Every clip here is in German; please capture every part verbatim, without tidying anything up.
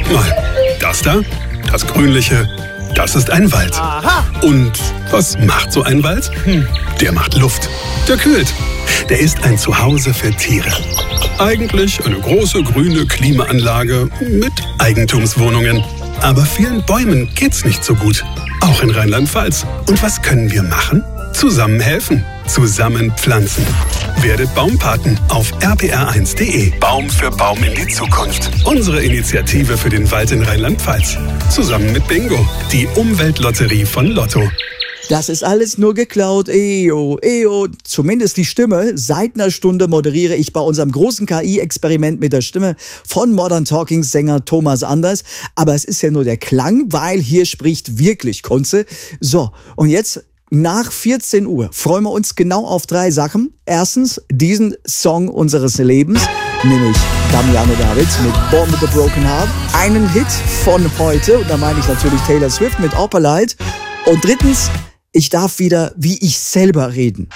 Moment mal, das da, das Grünliche, das ist ein Wald. Aha. Und was macht so ein Wald? Hm, der macht Luft, der kühlt. Der ist ein Zuhause für Tiere. Eigentlich eine große grüne Klimaanlage mit Eigentumswohnungen. Aber vielen Bäumen geht's nicht so gut. Auch in Rheinland-Pfalz. Und was können wir machen? Zusammen helfen. Zusammen pflanzen. Werdet Baumpaten auf r p r eins punkt d e. Baum für Baum in die Zukunft. Unsere Initiative für den Wald in Rheinland-Pfalz. Zusammen mit Bingo, die Umweltlotterie von Lotto. Das ist alles nur geklaut, ejo, ejo. Zumindest die Stimme. Seit einer Stunde moderiere ich bei unserem großen K I-Experiment mit der Stimme von Modern Talking-Sänger Thomas Anders. Aber es ist ja nur der Klang, weil hier spricht wirklich Kunze. So, und jetzt nach vierzehn Uhr freuen wir uns genau auf drei Sachen. Erstens diesen Song unseres Lebens, nämlich Damiano David mit Born with a Broken Heart. Einen Hit von heute, und da meine ich natürlich Taylor Swift mit Opalite. Und drittens, ich darf wieder wie ich selber reden.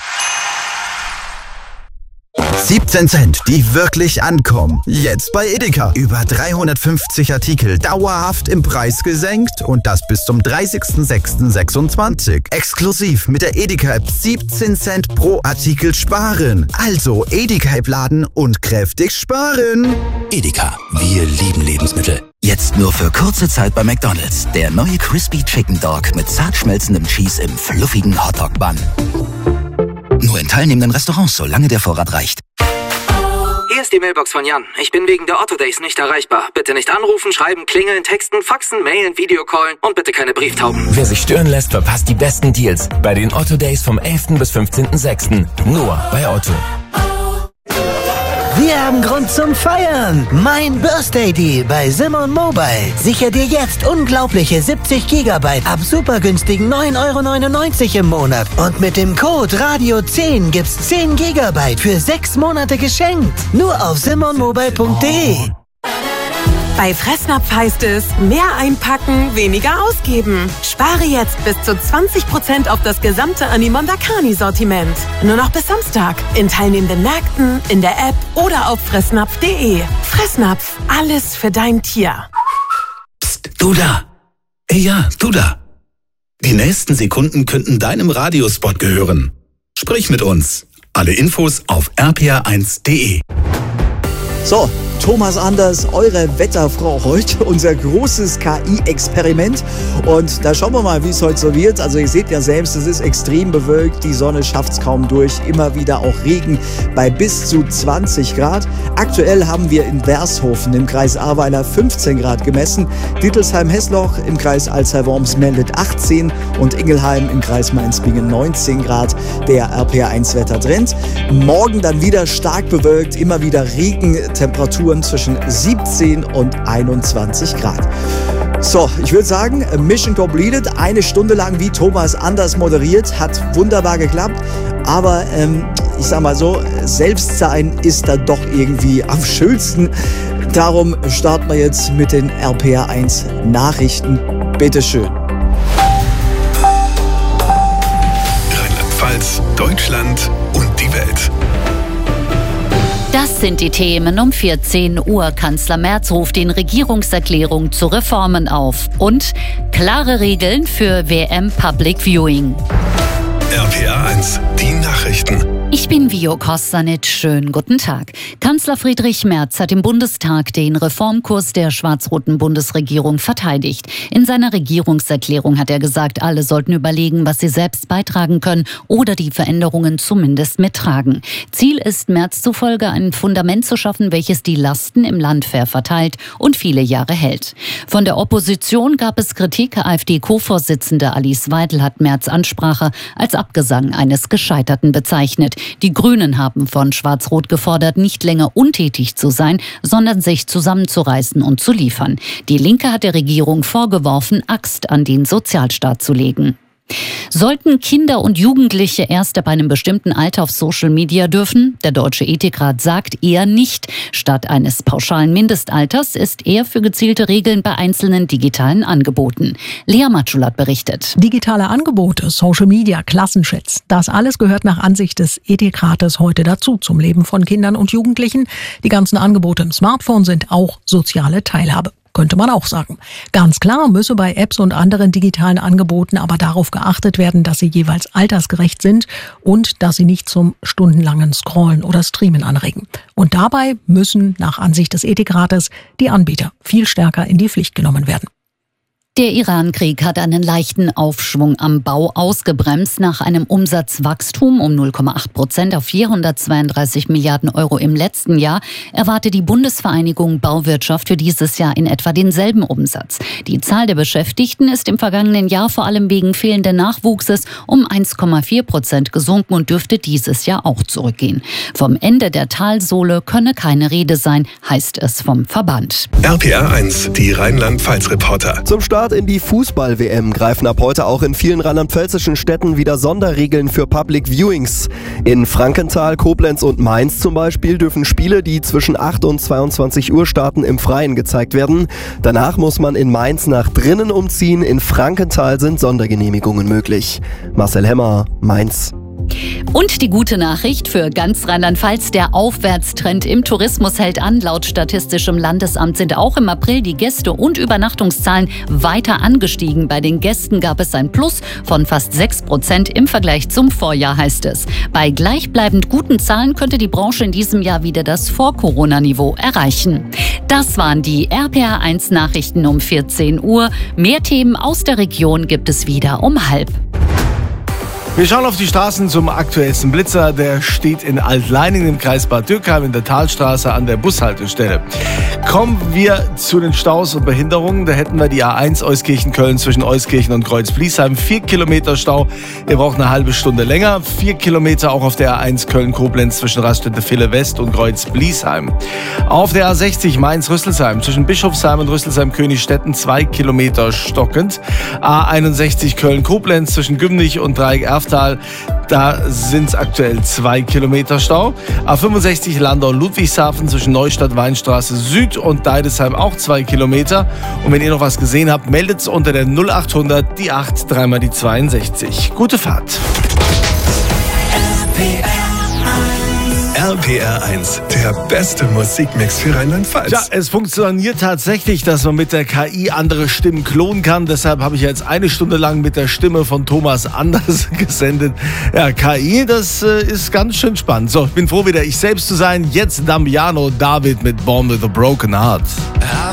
siebzehn Cent, die wirklich ankommen. Jetzt bei Edeka. Über dreihundertfünfzig Artikel dauerhaft im Preis gesenkt und das bis zum dreißigsten sechsten sechsundzwanzig. Exklusiv mit der Edeka-App siebzehn Cent pro Artikel sparen. Also Edeka-App laden und kräftig sparen. Edeka, wir lieben Lebensmittel. Jetzt nur für kurze Zeit bei McDonald's. Der neue Crispy Chicken Dog mit zart schmelzendem Cheese im fluffigen Hotdog-Bun. Nur in teilnehmenden Restaurants, solange der Vorrat reicht. Hier ist die Mailbox von Jan. Ich bin wegen der Otto Days nicht erreichbar. Bitte nicht anrufen, schreiben, klingeln, texten, faxen, mailen, Videocallen und bitte keine Brieftauben. Wer sich stören lässt, verpasst die besten Deals bei den Otto Days vom elften bis fünfzehnten sechsten Nur bei Otto. Wir haben Grund zum Feiern. Mein Birthday Deal bei Simon Mobile. Sicher dir jetzt unglaubliche siebzig Gigabyte ab super günstigen neun Euro neunundneunzig im Monat. Und mit dem Code Radio zehn gibt's zehn Gigabyte für sechs Monate geschenkt. Nur auf simon mobile punkt d e. Bei Fressnapf heißt es, mehr einpacken, weniger ausgeben. Spare jetzt bis zu zwanzig Prozent auf das gesamte Animondakani-Sortiment. Nur noch bis Samstag. In teilnehmenden Märkten, in der App oder auf fressnapf punkt d e. Fressnapf, alles für dein Tier. Psst, du da. Hey, ja, du da. Die nächsten Sekunden könnten deinem Radiospot gehören. Sprich mit uns. Alle Infos auf r p r eins punkt d e. So, Thomas Anders, eure Wetterfrau heute, unser großes K I-Experiment. Und da schauen wir mal, wie es heute so wird. Also ihr seht ja selbst, es ist extrem bewölkt, die Sonne schafft es kaum durch. Immer wieder auch Regen bei bis zu zwanzig Grad. Aktuell haben wir in Wershofen im Kreis Ahrweiler fünfzehn Grad gemessen. Dittelsheim-Hessloch im Kreis Alzey-Worms meldet achtzehn und Ingelheim im Kreis Mainz-Bingen neunzehn Grad. Der R P R eins Wettertrend. Morgen dann wieder stark bewölkt, immer wieder Regentemperatur zwischen siebzehn und einundzwanzig Grad. So, ich würde sagen, Mission completed. Eine Stunde lang wie Thomas Anders moderiert. Hat wunderbar geklappt. Aber ähm, ich sag mal so, Selbstsein ist dann doch irgendwie am schönsten. Darum starten wir jetzt mit den R P R eins Nachrichten. Bitteschön. Rheinland-Pfalz, Deutschland und die Welt. Das sind die Themen um vierzehn Uhr. Kanzler Merz ruft in Regierungserklärung zu Reformen auf. Und klare Regeln für W M Public Viewing. R P R eins, die Nachrichten. Ich bin Vio Kostanic. Schönen guten Tag. Kanzler Friedrich Merz hat im Bundestag den Reformkurs der schwarz-roten Bundesregierung verteidigt. In seiner Regierungserklärung hat er gesagt, alle sollten überlegen, was sie selbst beitragen können oder die Veränderungen zumindest mittragen. Ziel ist Merz zufolge, ein Fundament zu schaffen, welches die Lasten im Land fair verteilt und viele Jahre hält. Von der Opposition gab es Kritik. AfD-Co-Vorsitzende Alice Weidel hat Merz' Ansprache als Abgesang eines Gescheiterten bezeichnet. Die Grünen haben von Schwarz-Rot gefordert, nicht länger untätig zu sein, sondern sich zusammenzureißen und zu liefern. Die Linke hat der Regierung vorgeworfen, Axt an den Sozialstaat zu legen. Sollten Kinder und Jugendliche erst ab einem bestimmten Alter auf Social Media dürfen? Der Deutsche Ethikrat sagt eher nicht. Statt eines pauschalen Mindestalters ist er für gezielte Regeln bei einzelnen digitalen Angeboten. Lea Matschulat berichtet. Digitale Angebote, Social Media, Klassenchats, das alles gehört nach Ansicht des Ethikrates heute dazu zum Leben von Kindern und Jugendlichen. Die ganzen Angebote im Smartphone sind auch soziale Teilhabe. könnte man auch sagen. Ganz klar müsse bei Apps und anderen digitalen Angeboten aber darauf geachtet werden, dass sie jeweils altersgerecht sind und dass sie nicht zum stundenlangen Scrollen oder Streamen anregen. Und dabei müssen nach Ansicht des Ethikrates die Anbieter viel stärker in die Pflicht genommen werden. Der Iran-Krieg hat einen leichten Aufschwung am Bau ausgebremst. Nach einem Umsatzwachstum um null Komma acht Prozent auf vierhundertzweiunddreißig Milliarden Euro im letzten Jahr erwartet die Bundesvereinigung Bauwirtschaft für dieses Jahr in etwa denselben Umsatz. Die Zahl der Beschäftigten ist im vergangenen Jahr vor allem wegen fehlenden Nachwuchses um eins Komma vier Prozent gesunken und dürfte dieses Jahr auch zurückgehen. Vom Ende der Talsohle könne keine Rede sein, heißt es vom Verband. R P R eins, die Rheinland-Pfalz-Reporter. Zum Start in die Fußball-W M greifen ab heute auch in vielen rheinland-pfälzischen Städten wieder Sonderregeln für Public Viewings. In Frankenthal, Koblenz und Mainz zum Beispiel dürfen Spiele, die zwischen acht und zweiundzwanzig Uhr starten, im Freien gezeigt werden. Danach muss man in Mainz nach drinnen umziehen. In Frankenthal sind Sondergenehmigungen möglich. Marcel Hemmer, Mainz. Und die gute Nachricht für ganz Rheinland-Pfalz: Der Aufwärtstrend im Tourismus hält an. Laut Statistischem Landesamt sind auch im April die Gäste- und Übernachtungszahlen weiter angestiegen. Bei den Gästen gab es ein Plus von fast sechs Prozent im Vergleich zum Vorjahr, heißt es. Bei gleichbleibend guten Zahlen könnte die Branche in diesem Jahr wieder das Vor-Corona-Niveau erreichen. Das waren die R P R eins Nachrichten um vierzehn Uhr. Mehr Themen aus der Region gibt es wieder um halb. Wir schauen auf die Straßen zum aktuellsten Blitzer. Der steht in Altleiningen im Kreis Bad Dürkheim in der Talstraße an der Bushaltestelle. Kommen wir zu den Staus und Behinderungen. Da hätten wir die A eins Euskirchen-Köln zwischen Euskirchen und Kreuz-Bliesheim. Vier Kilometer Stau. Ihr braucht eine halbe Stunde länger. Vier Kilometer auch auf der A eins Köln-Koblenz zwischen Raststätte-Ville West und Kreuz-Bliesheim. Auf der A sechzig Mainz-Rüsselsheim zwischen Bischofsheim und Rüsselsheim-Königstetten zwei Kilometer stockend. A einundsechzig Köln-Koblenz zwischen Gümnich und Dreieck-Erftal. Da sind es aktuell zwei Kilometer Stau. A fünfundsechzig Landau-Ludwigshafen zwischen Neustadt-Weinstraße Süd und Deidesheim auch zwei Kilometer. Und wenn ihr noch was gesehen habt, meldet es unter der null achthundert, die acht, dreimal die zweiundsechzig. Gute Fahrt. R P R eins, der beste Musikmix für Rheinland-Pfalz. Ja, es funktioniert tatsächlich, dass man mit der K I andere Stimmen klonen kann. Deshalb habe ich jetzt eine Stunde lang mit der Stimme von Thomas Anders gesendet. Ja, K I, das äh, ist ganz schön spannend. So, ich bin froh, wieder ich selbst zu sein. Jetzt Damiano David mit Born with a Broken Heart.